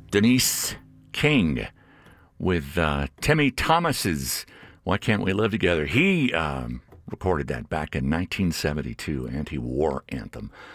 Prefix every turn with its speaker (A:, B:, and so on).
A: Denise King with Timmy Thomas's Why Can't We Live Together? He recorded that back in 1972, anti-war anthem.